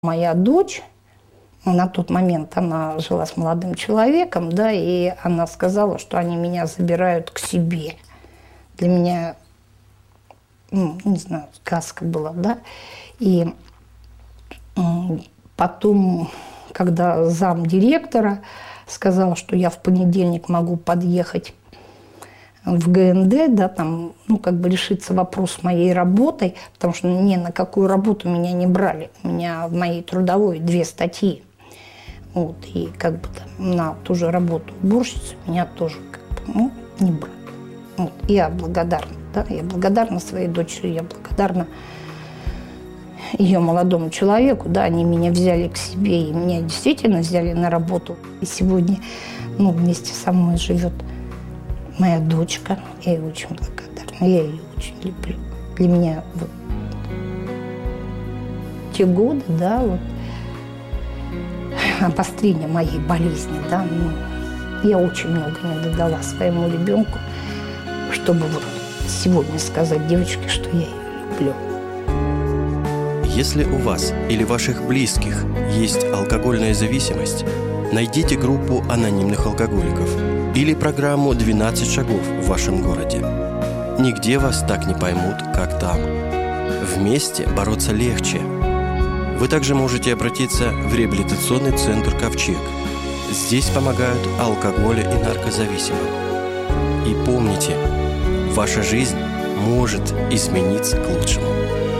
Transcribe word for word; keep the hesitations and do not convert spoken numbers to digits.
Моя дочь, на тот момент она жила с молодым человеком, да, и она сказала, что они меня забирают к себе. Для меня, ну, не знаю, сказка была, да. И потом, когда замдиректора сказал, что я в понедельник могу подъехать в ГНД, да, там, ну, как бы решиться вопрос моей работой, потому что ни на какую работу меня не брали. У меня в моей трудовой две статьи. Вот, и как бы там на ту же работу уборщицы меня тоже как бы, ну, не брали. Вот, я благодарна, да, я благодарна своей дочери, я благодарна ее молодому человеку, да, они меня взяли к себе, и меня действительно взяли на работу. И сегодня, ну, вместе со мной живет моя дочка, я ей очень благодарна, я ее очень люблю. Для меня вот те годы, да, вот, обострения моей болезни, да, ну, я очень много не додала своему ребенку, чтобы вот сегодня сказать девочке, что я ее люблю. Если у вас или ваших близких есть алкогольная зависимость, найдите группу анонимных алкоголиков или программу «двенадцать шагов» в вашем городе. Нигде вас так не поймут, как там. Вместе бороться легче. Вы также можете обратиться в реабилитационный центр «Ковчег». Здесь помогают алкоголя и наркозависимым. И помните, ваша жизнь может измениться к лучшему.